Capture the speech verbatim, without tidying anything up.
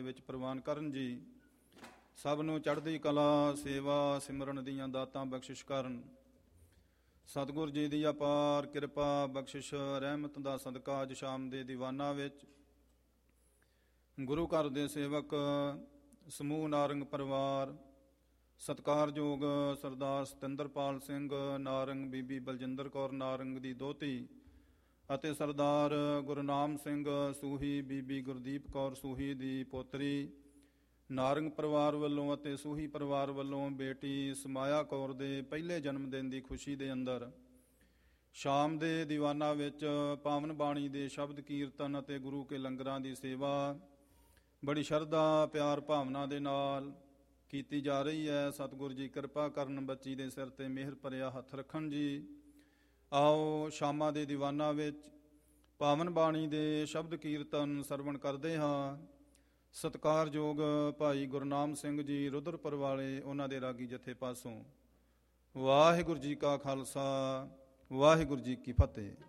ਵਿੱਚ ਪ੍ਰਵਾਨ ਕਰਨ ਜੀ। ਸਭ ਨੂੰ ਚੜ੍ਹਦੀ ਕਲਾ, ਸੇਵਾ, ਸਿਮਰਨ ਦੀਆਂ ਦਾਤਾਂ ਬਖਸ਼ਿਸ਼ ਕਰਨ। ਸਤਿਗੁਰ ਜੀ ਦੀ ਅਪਾਰ ਕਿਰਪਾ, ਬਖਸ਼ਿਸ਼, ਰਹਿਮਤ ਦਾ ਸਦਕਾ ਅੱਜ ਸ਼ਾਮ ਦੇ ਦੀਵਾਨਾਂ ਵਿੱਚ ਗੁਰੂ ਘਰ ਦੇ ਸੇਵਕ ਸਮੂਹ ਨਾਰੰਗ ਪਰਿਵਾਰ, ਸਤਿਕਾਰਯੋਗ ਸਰਦਾਰ ਸਤਿੰਦਰਪਾਲ ਸਿੰਘ ਨਾਰੰਗ, ਬੀਬੀ ਬਲਜਿੰਦਰ ਕੌਰ ਨਾਰੰਗ ਦੀ ਦੋਹਤੀ ਅਤੇ ਸਰਦਾਰ ਗੁਰਨਾਮ ਸਿੰਘ ਸੂਹੀ, ਬੀਬੀ ਗੁਰਦੀਪ ਕੌਰ ਸੂਹੀ ਦੀ ਪੋਤਰੀ ਨਾਰੰਗ ਪਰਿਵਾਰ ਵੱਲੋਂ ਅਤੇ ਸੂਹੀ ਪਰਿਵਾਰ ਵੱਲੋਂ ਬੇਟੀ ਸਮਾਇਆ ਕੌਰ ਦੇ ਪਹਿਲੇ ਜਨਮ ਦਿਨ ਦੀ ਖੁਸ਼ੀ ਦੇ ਅੰਦਰ ਸ਼ਾਮ ਦੇ ਦੀਵਾਨਾਂ ਵਿੱਚ ਪਾਵਨ ਬਾਣੀ ਦੇ ਸ਼ਬਦ ਕੀਰਤਨ ਅਤੇ ਗੁਰੂ ਕੇ ਲੰਗਰਾਂ ਦੀ ਸੇਵਾ ਬੜੀ ਸ਼ਰਧਾ, ਪਿਆਰ, ਭਾਵਨਾ ਦੇ ਨਾਲ ਕੀਤੀ ਜਾ ਰਹੀ ਹੈ। ਸਤਿਗੁਰ ਜੀ ਕਿਰਪਾ ਕਰਨ, ਬੱਚੀ ਦੇ ਸਿਰ ਤੇ ਮਿਹਰ ਭਰਿਆ ਹੱਥ ਰੱਖਣ ਜੀ। ਆਓ ਸ਼ਾਮਾਂ ਦੇ ਦੀਵਾਨਾਂ ਵਿੱਚ ਪਾਵਨ ਬਾਣੀ ਦੇ ਸ਼ਬਦ ਕੀਰਤਨ ਸਰਵਣ ਕਰਦੇ ਹਾਂ। ਸਤਿਕਾਰਯੋਗ ਭਾਈ ਗੁਰਨਾਮ ਸਿੰਘ ਜੀ ਰੁਦਰਪੁਰ ਵਾਲੇ, ਉਹਨਾਂ ਦੇ ਰਾਗੀ ਜਥੇ ਪਾਸੋਂ। ਵਾਹਿਗੁਰੂ ਜੀ ਕਾ ਖਾਲਸਾ, ਵਾਹਿਗੁਰੂ ਜੀ ਕੀ ਫਤਿਹ।